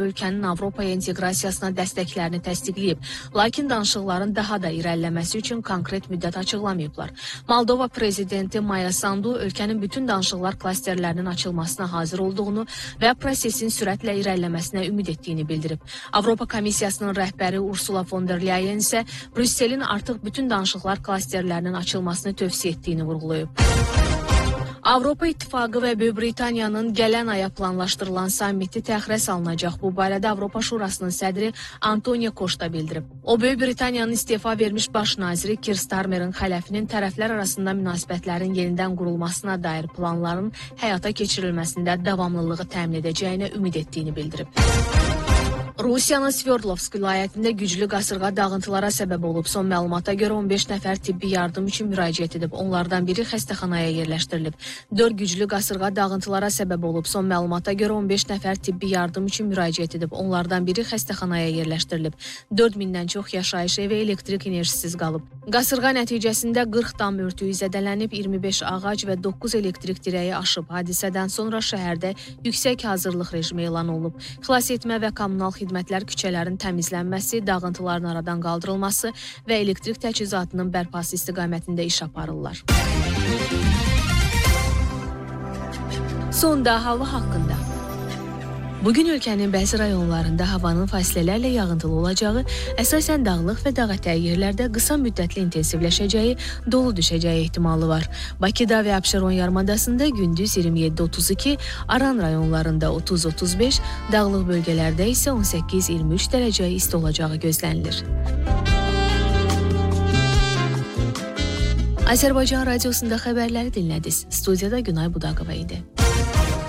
ölkənin Avropaya inteqrasiyasına dəstəklərini təsdiqləyib, lakin danışıqların daha da irəliləməsi üçün konkret müddət açıqlamayıblar. Moldova prezidenti Maya Sandu ölkənin bütün danışıqlar klasterlərinin açılmasına hazır olduğunu və prosesin sürətlə irəliləməsinə ümid etdiyini bildirib. Avropa Komissiyasının rəhbəri Ursula von der Leyen isə Brüsselin artıq bütün danışıqlar klasterlərinin açılmasını tövsiyə etdiyini vurğulayıb. Avropa İttifaqı və Böyük Britaniyanın gələn aya planlaşdırılan sammiti təxirə salınacaq. Bu barədə Avropa Şurasının sədri Antonio Costa bildirib. O, Böyük Britaniyanın istefa vermiş baş naziri Keir Starmerin xələfinin tərəflər arasında münasibətlərin yenidən qurulmasına dair planların həyata keçirilməsində davamlılığı təmin edəcəyinə ümid etdiyini bildirib. Rusiyanın Sverdlovsk vilayətində güclü qasırğa dağıntılara səbəb olub. Son məlumata görə 15 nəfər tibbi yardım üçün müraciət edib. Onlardan biri xəstəxanaya yerləşdirilib. 4 güclü qasırğa dağıntılara səbəb olub. Son məlumata görə 15 nəfər tibbi yardım üçün müraciət edib. Onlardan biri xəstəxanaya yerləşdirilib. 4000-dən çox yaşayış evi elektrik enerjisiz qalıb. Qasırğa nəticəsində 40 dam örtüyü zədələnib, 25 ağac və 9 elektrik dirəyi aşıb. Hadisədən sonra şəhərdə yüksək hazırlıq rejimi elan olunub. Xilasetmə və kommunal xidmətlər küçələrin təmizlənməsi, dağıntıların aradan qaldırılması və elektrik təchizatının bərpası istiqamətində iş aparırlar. Sonda hava haqqında. Bugün ölkənin bəzi rayonlarında havanın fasilələrlə yağıntılı olacağı, əsasən dağlıq və dağətəyi yerlərdə qısa müddətli intensivləşəcəyi, dolu düşəcəyi ehtimalı var. Bakıda və Abşeron yarımadasında gündüz 27-32, Aran rayonlarında 30-35, dağlıq bölgələrdə isə 18-23 dərəcə isti olacağı gözlənilir. Azərbaycan radiosunda xəbərləri dinlədiniz. Studiyada Günay Budaqova idi.